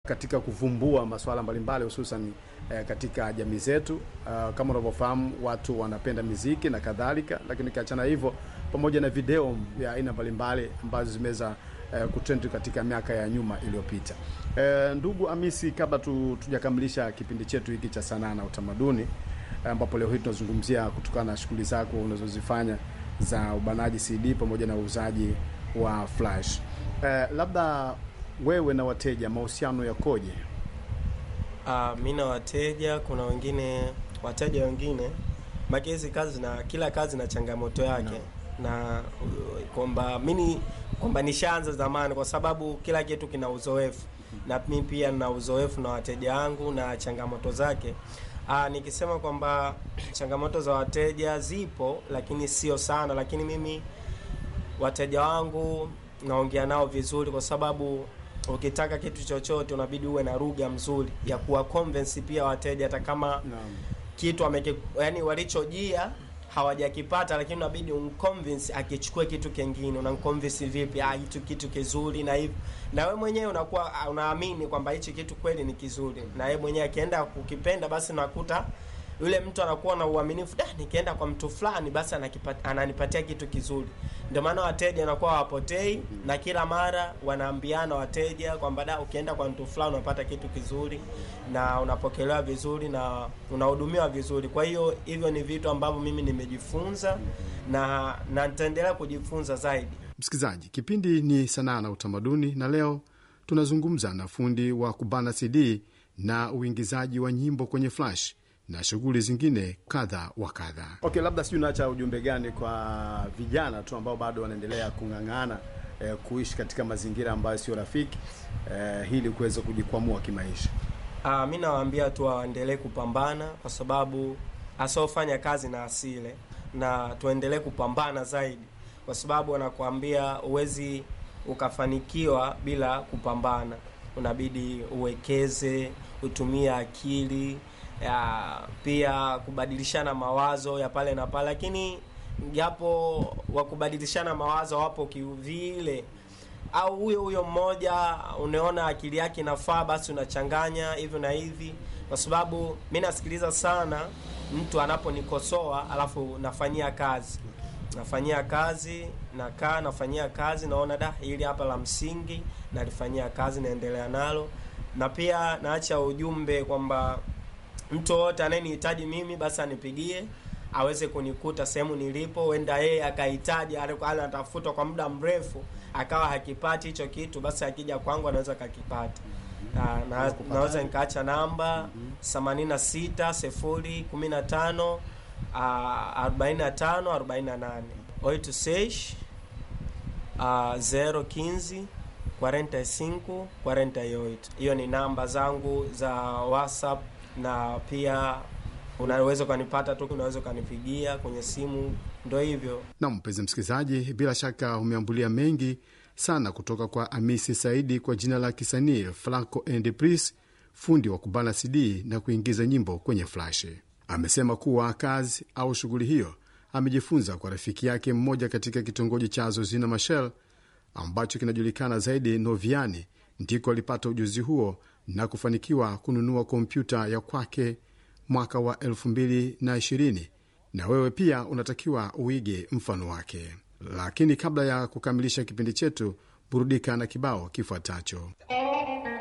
katika kuvumbua masuala mbalimbali hususan katika jamii zetu. Kama unavyofahamu watu wanapenda muziki na kadhalika, lakini kiachana hivyo pamoja na video ya aina mbalimbali ambazo zimeweza kutrend katika miaka ya nyuma iliyopita. Ndugu Hamisi, kabla tujakamilisha kipindi chetu hiki cha sanaa na utamaduni, ambapo leo hii tunazungumzia kutokana na shughuli zako unazozifanya za ubanaji CD pamoja na uuzaji wa flash, labda wewe na wateja mahusiano yakoje? Mimi na wateja, kuna wateja wengine hizi kazi na kila kazi na changamoto yake, na kwamba nishaanza zamani kwa sababu kila kitu kina uzoefu, na mimi pia nina uzoefu na wateja wangu na changamoto zake. Nikisema kwamba changamoto za wateja zipo lakini sio sana, lakini mimi wateja wangu naongea nao vizuri, kwa sababu ukitaka kitu chochote unabidi uwe na lugha mzuri ya kuwa convince pia wateja, hata kama kitu yani walichojia hawajakipata, lakini unabidi unconvince akichukue kitu kingine. Unamconvince vipi? Hicho kitu kizuri na hivyo, na wewe mwenyewe unakuwa unaamini kwamba hichi kitu kweli ni kizuri, na yeye mwenyewe akienda kukipenda, basi nakuta yule mtu anakuwa na uaminifu, nikienda kwa mtu fulani basi ananipatia kitu kizuri. Ndio maana wateja wanakuwa wapotei, na kila mara wanaambiana wateja kwamba ukienda kwa mtu fulani unapata kitu kizuri na unapokelewa vizuri na unahudumiwa vizuri. Kwa hiyo hivyo ni vitu ambavyo mimi nimejifunza na nitaendelea kujifunza zaidi. Msikilizaji, kipindi ni sanaa na utamaduni, na leo tunazungumza na fundi wa kubana CD na uingizaji wa nyimbo kwenye flash na shughuli zingine kadha wa kadha. Okay, labda sijui unaacha ujumbe gani kwa vijana tu ambao bado wanaendelea kung'ang'ana kuishi katika mazingira ambayo sio rafiki ili kuweza kujikwamua kimaisha? Mimi nawaambia tu waendelee kupambana, kwa sababu asofanya kazi na asile, na tuendelee kupambana zaidi, kwa sababu wanakuambia uwezi ukafanikiwa bila kupambana. Unabidi uwekeze, utumie akili, pia kubadilishana mawazo ya pale na pale, lakini japo wakubadilishana mawazo wapo kivile, au huyo mmoja unaona akili yake inafaa, basi unachanganya hivyo na hivi. Kwa sababu mimi nasikiliza sana mtu anaponikosoa alafu nafanyia kazi, naona hili hapa la msingi, nalifanyia kazi, naendelea nalo. Na pia naacha ujumbe kwamba mtu wote anayenihitaji mimi basi anipigie, aweze kunikuta sehemu nilipo. Wenda yeye akahitaji anatafuta kwa muda mrefu akawa hakipati hicho kitu, basi akija kwangu anaweza kakipata. Naweza nikaacha namba 86 015 45 48 86 015 45 48. Hiyo ni namba zangu za WhatsApp, na pia unaweza kunipata tu, unaweza kunipigia kwenye simu. Ndio hivyo. Na mpenzi msikilizaji, bila shaka umeambulia mengi sana kutoka kwa Hamisi Saidi, kwa jina la kisanii Franco and Prince, fundi wa kubana CD na kuingiza nyimbo kwenye flash. Amesema kuwa kazi au shughuli hiyo amejifunza kwa rafiki yake mmoja katika kitongoji cha Zozina Machel ambacho kinajulikana zaidi Noviani. Ndiko alipata ujuzi huo na kufanikiwa kununua kompyuta ya kwake mwaka wa 2020, na wewe pia unatakiwa uige mfano wake. Lakini kabla ya kukamilisha kipindi chetu, burudika na kibao kifuatacho.